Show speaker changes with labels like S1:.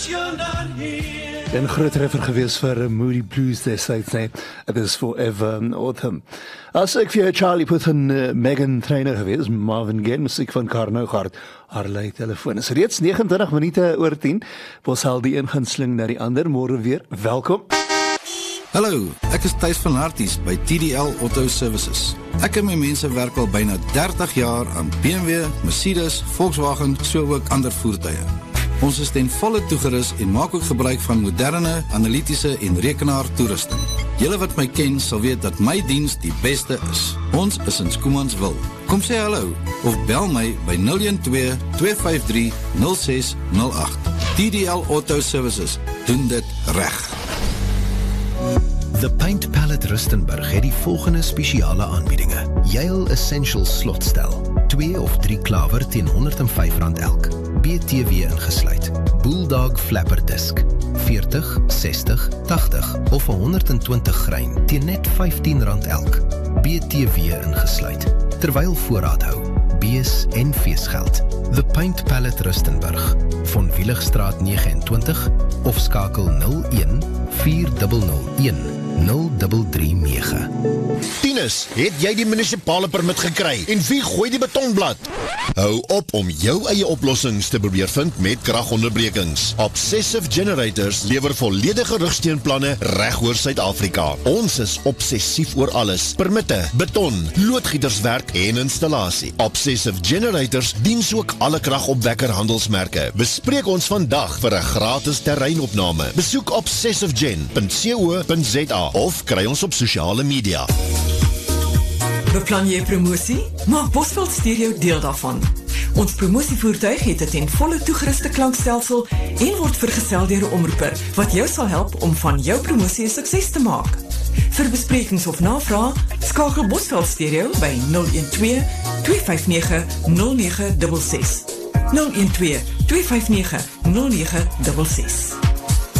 S1: Een groot treffer gewees vir Moody Blues destyds, nee. It is Forever Autumn. As ek vir jou Charlie Puth en Megan Trainor gewees, Marvin Gaye, musiek van Karno Gart, Harley telefoon. Is reeds 29 minute oor 10. Ons sal die een gaan sling na die ander, môre weer. Welkom.
S2: Hallo, ek is Thys van Harties by TDL Auto Services. Ek en my mense werk al byna 30 jaar aan BMW, Mercedes, Volkswagen, so ook ander voertuie. Ons is ten volle toegerus en maak ook gebruik van moderne, analitiese en rekenaar toerusting. Julle wat my ken sal weet dat my diens die beste is. Ons is in Schoemansville. Kom sê hallo of bel my by 012-253-0608. TDL Auto Services doen dit reg.
S3: The Paint Palette Rustenburg het die volgende spesiale aanbiedinge. Yale Essentials slotstel, 2 of 3 klawer teen R105 elk. BTW ingesluit. Bulldog Flapper Disc, 40, 60, 80 of 120 grein teen net R15 elk. BTW ingesluit. Terwyl voorraad hou, bees en feesgeld. The Paint Palette Rustenburg, van Wieligstraat 29 of skakel 01 4001 0339.
S4: Tinus, het jy die munisipale permit gekry? En wie gooi die betonblad? Hou op om jou eie oplossings te probeer vind met kragonderbrekings. Obsessive Generators lewer volledige rugsteunplanne reg oor Suid-Afrika. Ons is obsessief oor alles. Permitte, beton, loodgieterswerk en installasie. Obsessive Generators diens ook alle kragopwekker handelsmerke. Bespreek ons vandag vir 'n gratis terreinopname. Besoek obsessivegen.co.za of kry ons op sosiale media.
S5: Beplan jy promosie? Maak Bosveld Stereo deel daarvan. Ons promosievoertuig het 'n ten volle toegeruste klankstelsel en word vergesel deur 'n omroeper wat jou sal help om van jou promosie 'n sukses te maak. Vir besprekings of navrae, skakel Bosveld Stereo by 012 259 0966. 012 259 0966.